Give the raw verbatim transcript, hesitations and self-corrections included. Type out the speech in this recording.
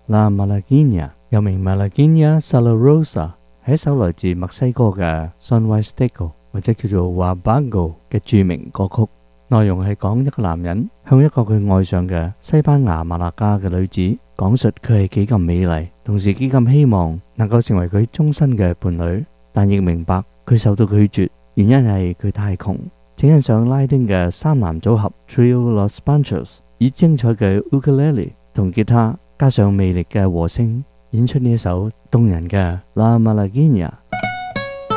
La Malagueña， 又名 Malagueña Salorosa， 係一首來自墨西哥嘅 Son Huasteco 或者叫做 Huabango 嘅著名歌曲。內容係講一個男人向一個佢愛上嘅西班牙馬拉加嘅女子講述佢係幾咁美麗，同時幾咁希望能夠成為佢終身嘅伴侶，但亦明白佢受到拒絕，原因係佢太窮。請欣賞拉丁嘅三男組合 Trio Los Panchos， 以精彩嘅 ukulele 同吉他加上魅力嘅和聲演出呢一首動人嘅 La Malagueña。